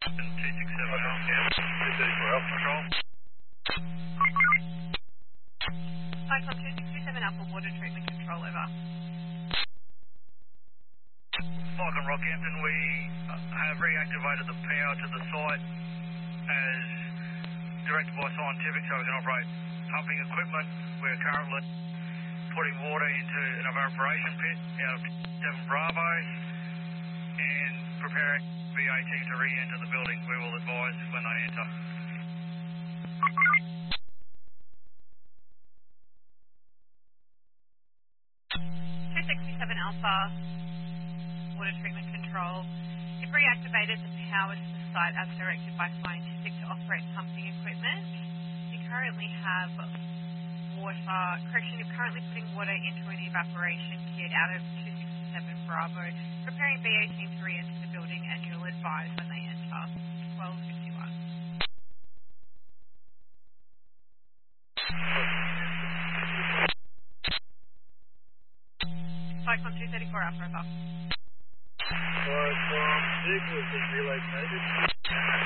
267 Alpha, 234 Alpha Control. Cyclone 267 Alpha Water Treatment Control, over. Cyclone Rockhampton, we have reactivated the power to the site as directed by Scientific so we can operate pumping equipment. We're currently putting water into an evaporation pit out of 7 Bravo and preparing VA team to re-enter the building. We will advise when they enter. 267 Alpha Water Treatment Control. You've reactivated the power to the site as directed by Scientific to operate pumping equipment. You currently have you're currently putting water into an evaporation kit out of 267 Bravo, preparing VA team to re-enter the building, and you'll advise when they enter. 12:51. Cyclone 234 Alpha, over. Cyclone 6 was relocated.